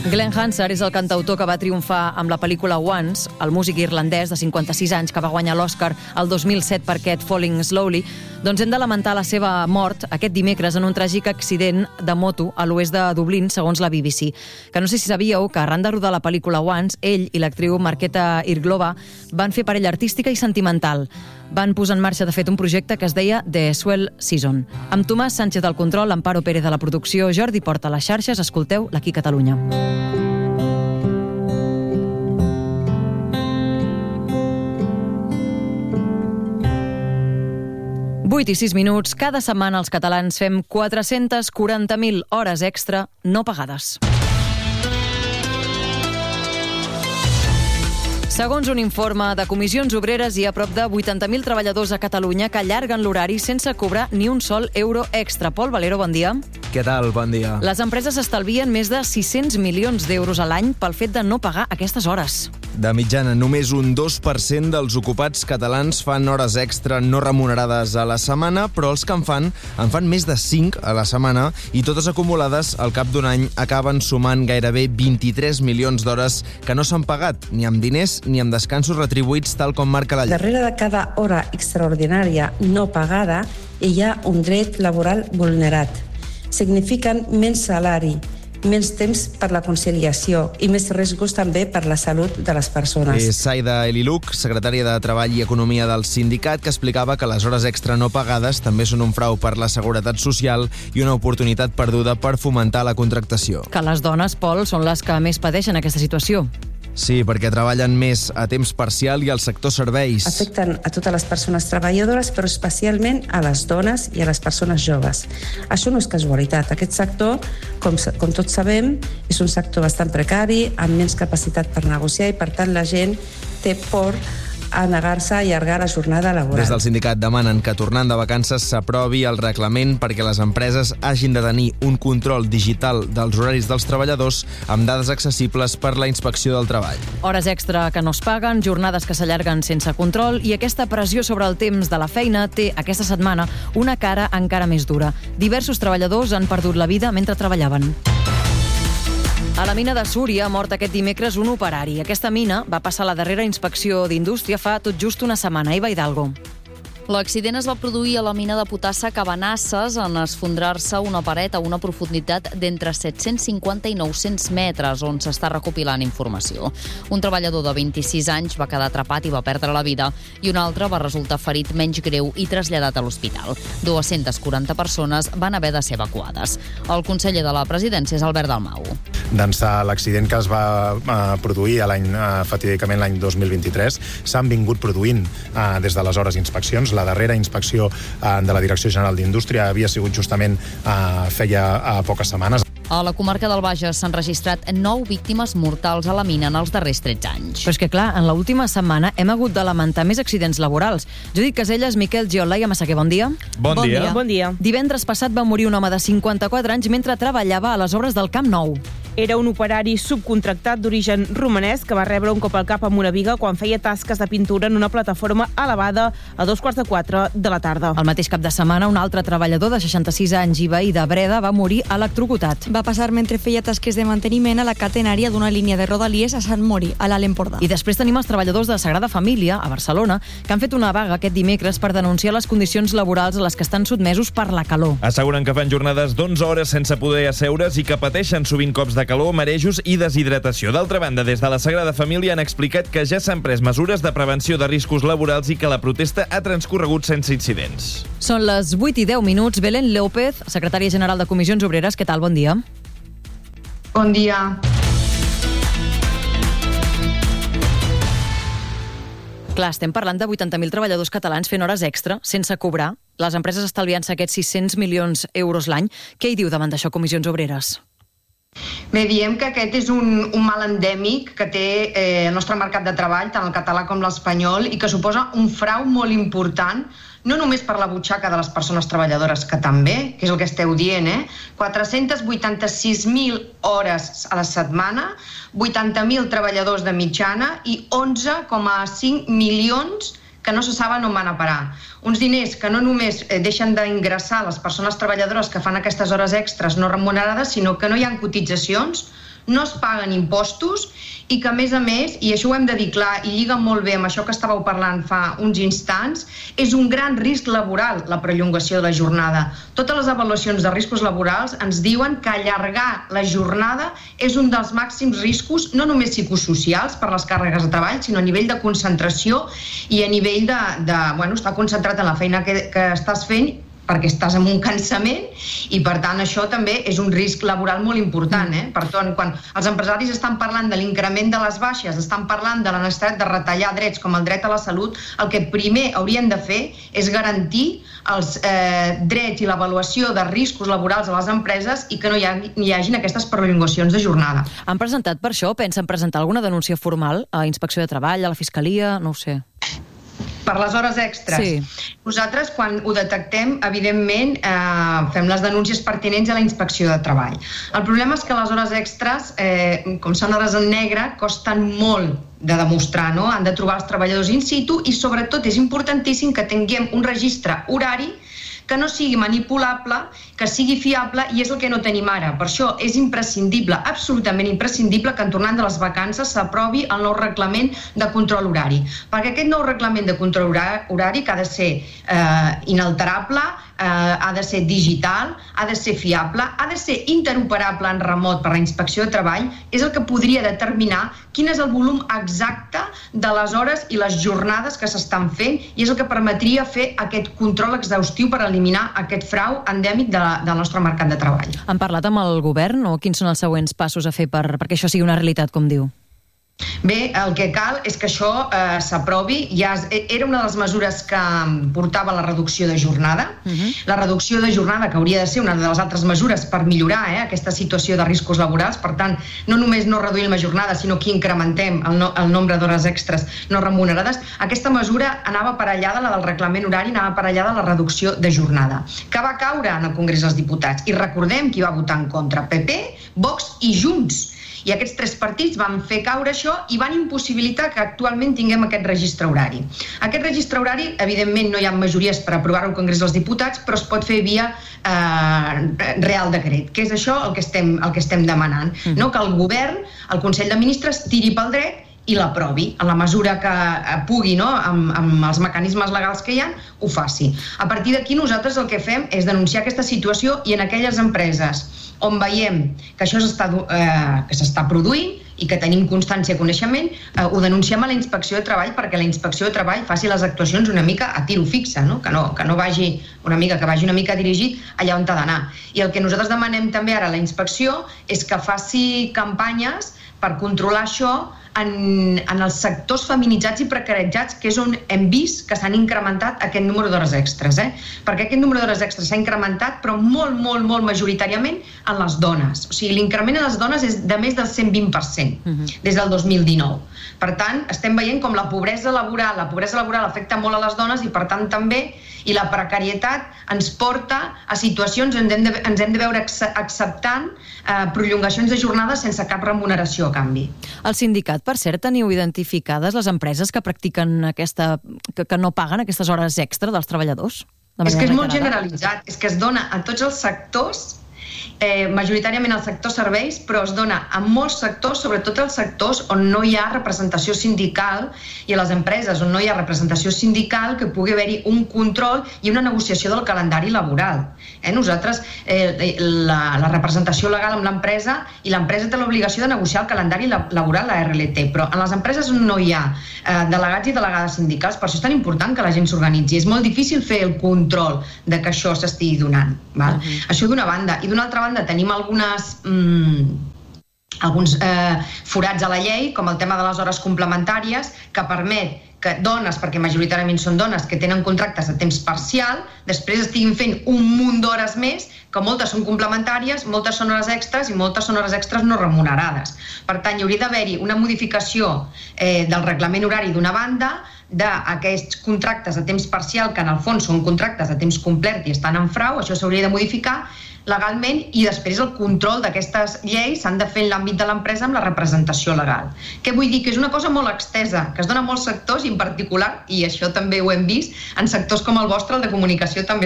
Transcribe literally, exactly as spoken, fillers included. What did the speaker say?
Glenn Hansard és el cantautor que va triomfar amb la pel·lícula Once, el músic irlandès de cinquanta-sis anys que va guanyar l'Oscar el dos mil set per aquest Falling Slowly. Doncs hem de lamentar la seva mort aquest dimecres en un tràgic accident de moto a l'oest de Dublín, segons la B B C. Que no sé si sabíeu que arran de rodar la pel·lícula Once, ell i l'actriu Marketa Irglova van fer parella artística i sentimental. Van posar en marxa, de fet, un projecte que es deia The Swell Season. Amb Tomàs Sánchez al control, Amparo Pérez de la producció, Jordi Porta a les xarxes, escolteu l'Aquí Catalunya. vuit i sis minuts. Cada setmana els catalans fem quatre-centes quaranta mil hores extra no pagades. Segons un informe de Comissions Obreres, hi ha prop de vuitanta mil treballadors a Catalunya que allarguen l'horari sense cobrar ni un sol euro extra. Pol Valero, bon dia. Què tal? Bon dia. Les empreses estalvien més de sis-cents milions d'euros a l'any pel fet de no pagar aquestes hores. De mitjana, només un dos per cent dels ocupats catalans fan hores extra no remunerades a la setmana, però els que en fan, en fan més de cinc a la setmana i totes acumulades al cap d'un any acaben sumant gairebé vint-i-tres milions d'hores que no s'han pagat, ni amb diners ni amb descansos retribuïts, tal com marca la llei. Darrere de cada hora extraordinària no pagada hi ha un dret laboral vulnerat. Signifiquen menys salari, menys temps per la conciliació i més riscos també per la salut de les persones. És Saida Eliluc, secretària de Treball i Economia del sindicat, que explicava que les hores extra no pagades també són un frau per la seguretat social i una oportunitat perduda per fomentar la contractació. Que les dones, Pol, són les que més pateixen aquesta situació. Sí, perquè treballen més a temps parcial i al sector serveis. Afecten a totes les persones treballadores, però especialment a les dones i a les persones joves. Això no és casualitat. Aquest sector, com, com tots sabem, és un sector bastant precari, amb menys capacitat per negociar i, per tant, la gent té por a negar-se a allargar la jornada laboral. Des del sindicat demanen que, tornant de vacances, s'aprovi el reglament perquè les empreses hagin de tenir un control digital dels horaris dels treballadors amb dades accessibles per la inspecció del treball. Hores extra que no es paguen, jornades que s'allarguen sense control i aquesta pressió sobre el temps de la feina té aquesta setmana una cara encara més dura. Diversos treballadors han perdut la vida mentre treballaven. A la mina de Súria ha mort aquest dimecres un operari. Aquesta mina va passar la darrera inspecció d'indústria fa tot just una setmana. Eva Hidalgo. L'accident es va produir a la mina de potassa Cabanasses en esfondrar-se una paret a una profunditat d'entre set-cents cinquanta i nou-cents metres, on s'està recopilant informació. Un treballador de vint-i-sis anys va quedar atrapat i va perdre la vida, i un altre va resultar ferit menys greu i traslladat a l'hospital. dues-centes quaranta persones van haver de ser evacuades. El conseller de la presidència és Albert Dalmau. D'ençà l'accident que es va eh, produir l'any, eh, fatídicament l'any dos mil vint-i-tres, s'han vingut produint eh, des d'aleshores inspeccions. La darrera inspecció eh, de la Direcció General d'Indústria havia sigut justament eh, feia eh, poques setmanes. A la comarca del Bages s'han registrat nou víctimes mortals a la mina en els darrers tretze anys. Però és que, clar, en l'última setmana hem hagut de lamentar més accidents laborals. Judit Caselles, Miquel Giola i Massaguer, bon dia. Bon, bon dia. dia. Bon dia. Divendres passat va morir un home de cinquanta-quatre anys mentre treballava a les obres del Camp Nou. Era un operari subcontractat d'origen romanès que va rebre un cop al cap amb una biga quan feia tasques de pintura en una plataforma elevada a dos quarts de quatre de la tarda. El mateix cap de setmana, un altre treballador de seixanta-sis anys i veí de Breda va morir electrocutat. Va passar mentre feia tasques de manteniment a la catenària d'una línia de Rodalies a Sant Mori, a l'Alt Empordà. I després tenim els treballadors de la Sagrada Família, a Barcelona, que han fet una vaga aquest dimecres per denunciar les condicions laborals a les que estan sotmesos per la calor. Asseguren que fan jornades d'onze hores sense poder asseure's i que pateixen sovint cops de calor, marejos i deshidratació. D'altra banda, des de la Sagrada Família han explicat que ja s'han pres mesures de prevenció de riscos laborals i que la protesta ha transcorregut sense incidents. Són les vuit i deu minuts. Belén López, secretària general de Comissions Obreres, què tal? Bon dia. Bon dia. Clar, estem parlant de vuitanta mil treballadors catalans fent hores extra, sense cobrar. Les empreses estalviant-se aquests sis-cents milions euros l'any. Què hi diu davant d'això Comissions Obreres? Bé, diem que aquest és un, un mal endèmic que té eh, el nostre mercat de treball, tant el català com l'espanyol, i que suposa un frau molt important, no només per la butxaca de les persones treballadores, que també, que és el que esteu dient, eh? quatre-cents vuitanta-sis mil hores a la setmana, vuitanta mil treballadors de mitjana i onze coma cinc milions que no se saben on van a parar. Uns diners que no només deixen d'ingressar les persones treballadores que fan aquestes hores extres no remunerades, sinó que no hi ha cotitzacions, no es paguen impostos i que, a més a més, i això ho hem de dir clar, i lliga molt bé amb això que estàveu parlant fa uns instants, és un gran risc laboral la prolongació de la jornada. Totes les avaluacions de riscos laborals ens diuen que allargar la jornada és un dels màxims riscos, no només psicosocials per les càrregues de treball, sinó a nivell de concentració i a nivell de, de bueno, estar concentrat en la feina que, que estàs fent perquè estàs en un cansament i, per tant, això també és un risc laboral molt important. Eh? Per tant, quan els empresaris estan parlant de l'increment de les baixes, estan parlant de la necessitat de retallar drets com el dret a la salut, el que primer haurien de fer és garantir els eh, drets i l'avaluació de riscos laborals a les empreses i que no hi, ha, hi hagin aquestes prolongacions de jornada. Han presentat per això? Pensen presentar alguna denúncia formal a Inspecció de Treball, a la Fiscalia? No ho sé. Per les hores extres. Sí. Nosaltres, quan ho detectem, evidentment, eh, fem les denúncies pertinents a la Inspecció de Treball. El problema és que les hores extres, eh, com són hores en negre, costen molt de demostrar, no? Han de trobar els treballadors in situ i, sobretot, és importantíssim que tinguem un registre horari que no sigui manipulable, que sigui fiable, i és el que no tenim ara. Per això és imprescindible, absolutament imprescindible, que en tornant de les vacances s'aprovi el nou reglament de control horari. Perquè aquest nou reglament de control horari, que ha de ser eh, inalterable, eh, ha de ser digital, ha de ser fiable, ha de ser interoperable en remot per la Inspecció de Treball, és el que podria determinar quin és el volum exacte de les hores i les jornades que s'estan fent, i és el que permetria fer aquest control exhaustiu per eliminar aquest frau endèmic de la, del nostre mercat de treball. Han parlat amb el govern o quins són els següents passos a fer per, perquè això sigui una realitat, com diu? Bé, el que cal és que això eh, s'aprovi. Ja era una de les mesures que portava la reducció de jornada. Uh-huh. La reducció de jornada, que hauria de ser una de les altres mesures per millorar eh, aquesta situació de riscos laborals. Per tant, no només no reduïm la jornada, sinó que incrementem el, no, el nombre d'hores extres no remunerades. Aquesta mesura anava aparellada, la del reglament horari, anava aparellada a la reducció de jornada, que va caure en el Congrés dels Diputats. I recordem qui va votar en contra: P P, Vox i Junts. I aquests tres partits van fer caure això i van impossibilitar que actualment tinguem aquest registre horari. Aquest registre horari, evidentment, no hi ha majories per aprovar-ho al Congrés dels Diputats, però es pot fer via eh, Real Decret, que és això el que estem, el que estem demanant. Mm. No? Que el govern, el Consell de Ministres, tiri pel dret i l'aprovi, en la mesura que pugui, no? amb, amb els mecanismes legals que hi ha, ho faci. A partir d'aquí nosaltres el que fem és denunciar aquesta situació, i en aquelles empreses on veiem que això s'està eh, que s'està produint i que tenim constància i coneixement, eh, ho denunciem a la Inspecció de Treball perquè la Inspecció de Treball faci les actuacions una mica a tiro fixa, no? Que no, que no vagi una mica, que vagi una mica dirigit allà on ha d'anar. I el que nosaltres demanem també ara a la Inspecció és que faci campanyes per controlar això en, en els sectors feminitzats i precaritzats, que és on hem vist que s'han incrementat aquest número d'hores extres. Eh? Perquè aquest número d'hores extres s'ha incrementat, però molt, molt, molt majoritàriament en les dones. O sigui, l'increment en les dones és de més del cent vint per cent des del dos mil dinou. Per tant, estem veient com la pobresa laboral, la pobresa laboral afecta molt a les dones i, per tant, també, i la precarietat ens porta a situacions on hem de, ens hem de veure acceptant eh, prolongacions de jornada sense cap remuneració a canvi. El sindicat, per cert, teniu identificades les empreses que practiquen aquesta, que, que no paguen aquestes hores extra dels treballadors? És que és molt generalitzat, és que es dona a tots els sectors, Eh, majoritàriament al sector serveis, però es dona a molts sectors, sobretot als sectors on no hi ha representació sindical, i a les empreses on no hi ha representació sindical, que pugui haver-hi un control i una negociació del calendari laboral. Eh, nosaltres, eh, la, la representació legal amb l'empresa, i l'empresa té l'obligació de negociar el calendari laboral, la R L T, però en les empreses on no hi ha eh, delegats i delegades sindicals, per això és tan important que la gent s'organitzi. És molt difícil fer el control de que això s'estigui donant. Val? Uh-huh. Això d'una banda. I d'una altra banda tenim algunes, mm, alguns eh, forats a la llei, com el tema de les hores complementàries, que permet que dones, perquè majoritàriament són dones que tenen contractes a temps parcial, després estiguin fent un munt d'hores més, que moltes són complementàries, moltes són hores extres i moltes són hores extres no remunerades. Per tant, hi hauria d'haver-hi una modificació eh, del reglament horari d'una banda, d'aquests contractes a temps parcial, que en el fons són contractes a temps complet i estan en frau, això s'hauria de modificar legalment, i després el control d'aquestes lleis s'han de fer en l'àmbit de l'empresa amb la representació legal. Què vull dir? Que és una cosa molt extesa, que es dona a molts sectors, i en particular, i això també ho hem vist, en sectors com el vostre, el de comunicació, també